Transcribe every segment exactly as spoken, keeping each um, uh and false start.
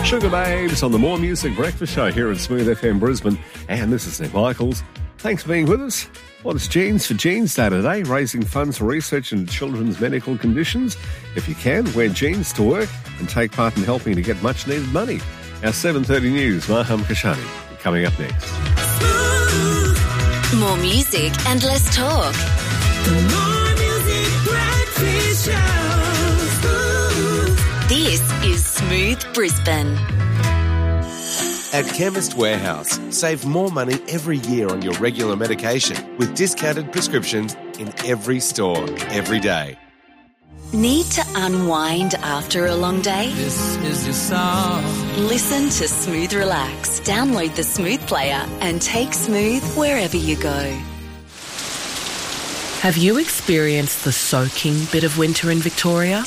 Sugar Babes on the More Music Breakfast Show here at Smooth F M Brisbane. And this is Nick Michaels. Thanks for being with us. What is Jeans for Jeans Day today? Raising funds for research into children's medical conditions. If you can, wear jeans to work and take part in helping to get much needed money. Our seven thirty news, Maham Kashani, coming up next. More music and less talk. The More Music Breakfast Show. This is Smooth Brisbane. At Chemist Warehouse, save more money every year on your regular medication with discounted prescriptions in every store, every day. Need to unwind after a long day? This is your song. Listen to Smooth Relax. Download the Smooth player and take Smooth wherever you go. Have you experienced the soaking bit of winter in Victoria?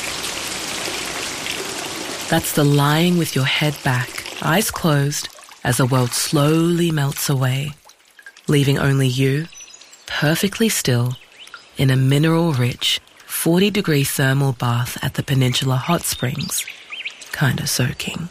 That's the lying with your head back, eyes closed, as the world slowly melts away, leaving only you, perfectly still, in a mineral-rich, forty-degree thermal bath at the Peninsula Hot Springs, kinda soaking.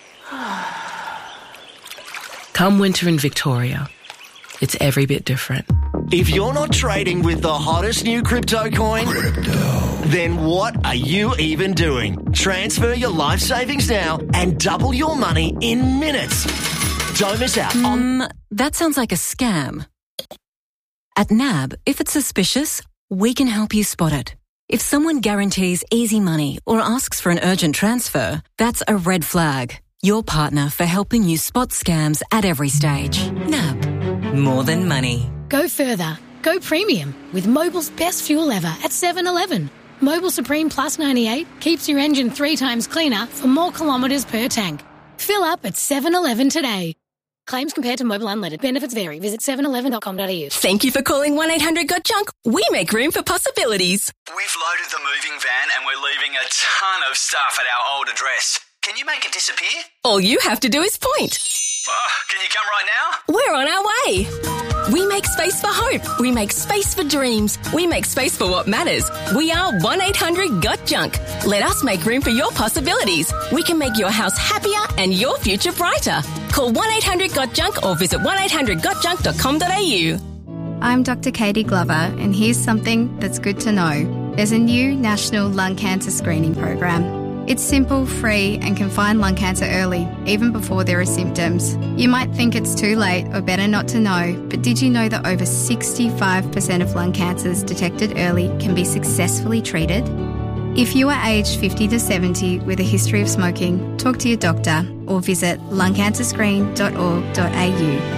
Come winter in Victoria, it's every bit different. If you're not trading with the hottest new crypto coin, crypto. Then what are you even doing? Transfer your life savings now and double your money in minutes. Don't miss out on... Um, that sounds like a scam. At N A B, if it's suspicious, we can help you spot it. If someone guarantees easy money or asks for an urgent transfer, that's a red flag. Your partner for helping you spot scams at every stage. N A B. More than money. Go further. Go premium with Mobil's best fuel ever at seven eleven. Mobil Supreme Plus ninety-eight keeps your engine three times cleaner for more kilometres per tank. Fill up at seven eleven today. Claims compared to Mobil Unleaded. Benefits vary. Visit seven eleven dot com dot a u. Thank you for calling one eight hundred got junk. We make room for possibilities. We've loaded the moving van and we're leaving a ton of stuff at our old address. Can you make it disappear? All you have to do is point. Oh, can you come right now? We're on our way. We make space for hope. We make space for dreams. We make space for what matters. We are one eight hundred got junk. Let us make room for your possibilities. We can make your house happier and your future brighter. Call one eight hundred got junk or visit one eight hundred got junk dot com dot a u. I'm Doctor Katie Glover, and here's something that's good to know. There's a new national lung cancer screening program. It's simple, free, and can find lung cancer early, even before there are symptoms. You might think it's too late or better not to know, but did you know that over sixty-five percent of lung cancers detected early can be successfully treated? If you are aged fifty to seventy with a history of smoking, talk to your doctor or visit lung cancer screen dot org dot a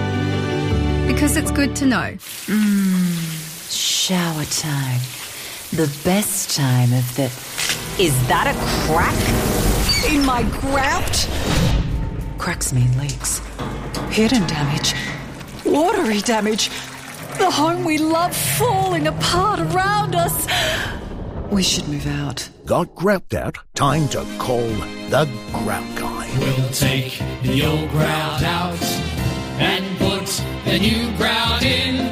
u. Because it's good to know. Mmm, shower time. The best time of the... Is that a crack in my grout? Cracks mean leaks. Hidden damage. Watery damage. The home we love falling apart around us. We should move out. Got grout out? Time to call the Grout Guy. We'll take the old grout out and put the new grout in.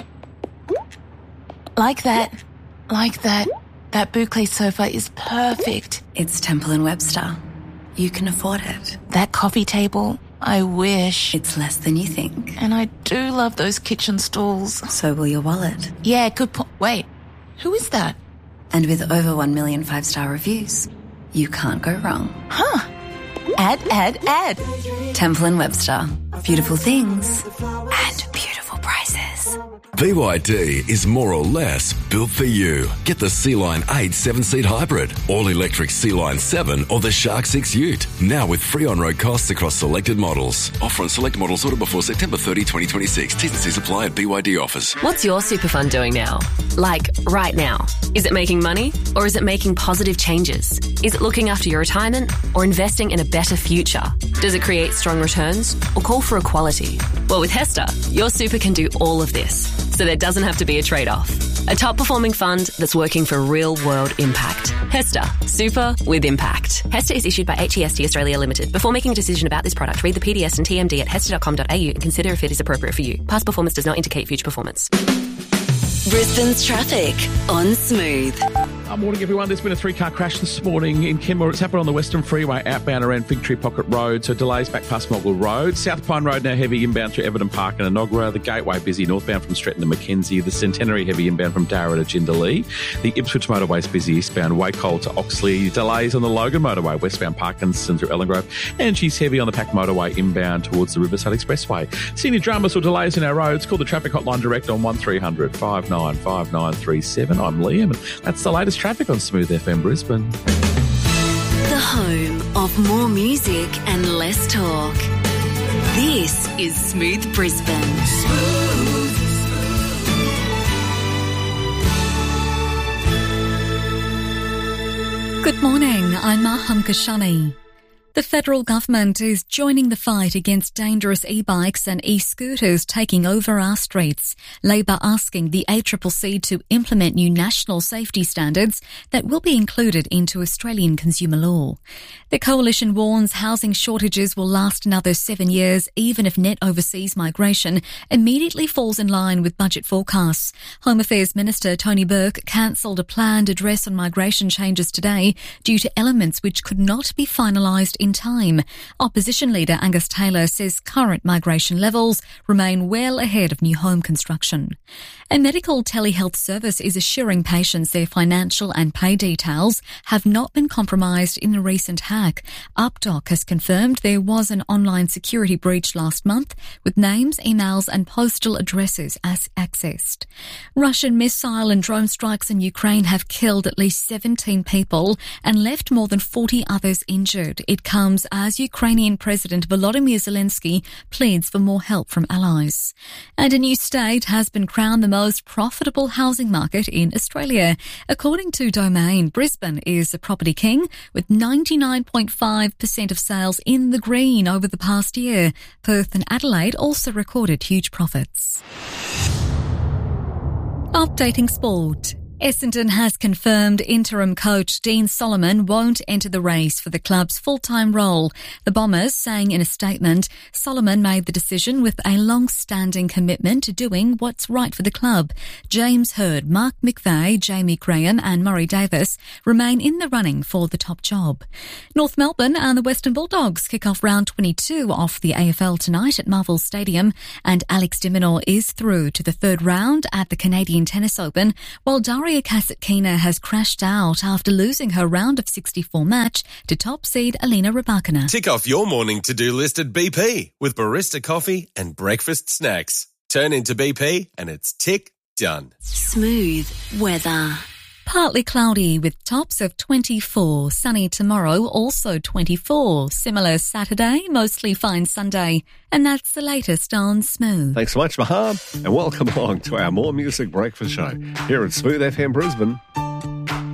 Like that. Like that. That boucle sofa is perfect. It's Temple and Webster. You can afford it. That coffee table, I wish. It's less than you think. And I do love those kitchen stools. So will your wallet. Yeah, good point. Wait, who is that? And with over one million five-star reviews, you can't go wrong. Huh. Add, add, add. Temple and Webster. Beautiful things and beautiful prices. B Y D is more or less built for you. Get the Sea-Line eight seven-seat hybrid, all-electric Sea-Line seven or the Shark six Ute. Now with free on-road costs across selected models. Offer on select models ordered before September thirtieth, twenty twenty-six. T's and C's apply at B Y D offers. What's your super fund doing now? Like, right now. Is it making money or is it making positive changes? Is it looking after your retirement or investing in a better future? Does it create strong returns or call for equality? Well, with Hester, your super can do all of this, so there doesn't have to be a trade-off. A top-performing fund that's working for real-world impact. Hester, super with impact. Hester is issued by H E S T Australia Limited. Before making a decision about this product, read the P D S and T M D at hester dot com dot a u and consider if it is appropriate for you. Past performance does not indicate future performance. Brisbane's traffic on Smooth. Good morning, everyone. There's been a three-car crash this morning in Kenmore. It's happened on the Western Freeway outbound around Fig Tree Pocket Road, so delays back past Mogwell Road. South Pine Road now heavy inbound through Everton Park and Enoggera. The Gateway busy northbound from Stretton to Mackenzie. The Centenary heavy inbound from Darra to Jindalee. The Ipswich Motorway's busy eastbound Wacol to Oxley. Delays on the Logan Motorway westbound Parkinson through Ellengrove. And she's heavy on the Pack Motorway inbound towards the Riverside Expressway. Senior dramas or delays in our roads, call the traffic hotline direct on one three hundred five nine five nine three seven. I'm Liam, and that's the latest traffic on Smooth F M Brisbane. The home of more music and less talk. This is Smooth Brisbane. Smooth. Good morning, I'm Maham Kashani. The federal government is joining the fight against dangerous e-bikes and e-scooters taking over our streets. Labor asking the A C C C to implement new national safety standards that will be included into Australian consumer law. The coalition warns housing shortages will last another seven years, even if net overseas migration immediately falls in line with budget forecasts. Home Affairs Minister Tony Burke cancelled a planned address on migration changes today due to elements which could not be finalised in time. Opposition leader Angus Taylor says current migration levels remain well ahead of new home construction. A medical telehealth service is assuring patients their financial and pay details have not been compromised in a recent hack. UpDoc has confirmed there was an online security breach last month with names, emails and postal addresses as accessed. Russian missile and drone strikes in Ukraine have killed at least seventeen people and left more than forty others injured. It comes as Ukrainian President Volodymyr Zelensky pleads for more help from allies. And a new state has been crowned the most profitable housing market in Australia. According to Domain, Brisbane is the property king with ninety-nine point five percent of sales in the green over the past year. Perth and Adelaide also recorded huge profits. Updating sport. Essendon has confirmed interim coach Dean Solomon won't enter the race for the club's full-time role. The Bombers saying in a statement, Solomon made the decision with a long-standing commitment to doing what's right for the club. James Hird, Mark McVeigh, Jamie Graham and Murray Davis remain in the running for the top job. North Melbourne and the Western Bulldogs kick off round twenty-two of the A F L tonight at Marvel Stadium, and Alex de Minaur is through to the third round at the Canadian Tennis Open, while Daria Kasatkina has crashed out after losing her round of sixty-four match to top seed Alina Rybakina. Tick off your morning to-do list at B P with barista coffee and breakfast snacks. Turn into B P and it's tick done. Smooth weather. Partly cloudy with tops of twenty-four. Sunny tomorrow, also twenty-four. Similar Saturday, mostly fine Sunday. And that's the latest on Smooth. Thanks so much, Maham, and welcome along to our More Music Breakfast Show here at Smooth F M Brisbane.